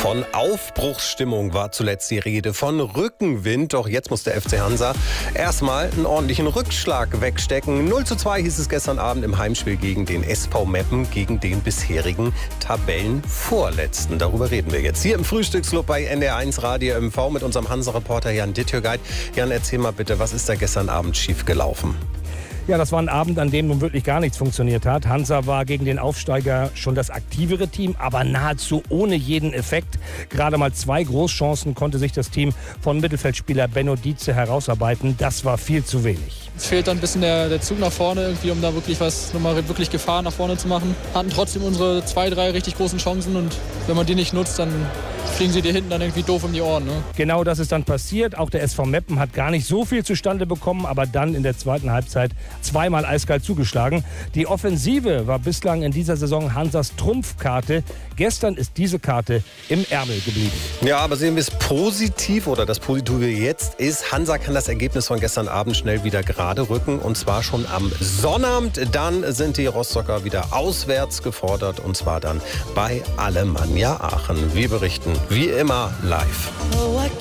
Von Aufbruchsstimmung war zuletzt die Rede, von Rückenwind. Doch jetzt muss der FC Hansa erstmal einen ordentlichen Rückschlag wegstecken. 0:2 hieß es gestern Abend im Heimspiel gegen den SV Meppen, gegen den bisherigen Tabellenvorletzten. Darüber reden wir jetzt hier im Frühstücksclub bei NDR1 Radio MV mit unserem Hansa-Reporter Jan Dittjürgeit. Jan, erzähl mal bitte, was ist da gestern Abend schief gelaufen? Ja, das war ein Abend, an dem nun wirklich gar nichts funktioniert hat. Hansa war gegen den Aufsteiger schon das aktivere Team, aber nahezu ohne jeden Effekt. Gerade mal 2 Großchancen konnte sich das Team von Mittelfeldspieler Benno Dietze herausarbeiten. Das war viel zu wenig. Es fehlt dann ein bisschen der Zug nach vorne, irgendwie, um da wirklich Gefahr nach vorne zu machen. Hatten trotzdem unsere 2, 3 richtig großen Chancen und wenn man die nicht nutzt, dann fliegen sie dir hinten dann irgendwie doof um die Ohren. Ne? Genau das ist dann passiert. Auch der SV Meppen hat gar nicht so viel zustande bekommen, aber dann in der zweiten Halbzeit zweimal eiskalt zugeschlagen. Die Offensive war bislang in dieser Saison Hansas Trumpfkarte. Gestern ist diese Karte im Ärmel geblieben. Ja, aber sehen wir es positiv, oder das Positive jetzt ist, Hansa kann das Ergebnis von gestern Abend schnell wieder gerade rücken, und zwar schon am Sonnabend. Dann sind die Rostocker wieder auswärts gefordert, und zwar dann bei Alemannia Aachen. Wir berichten wie immer live. Oh,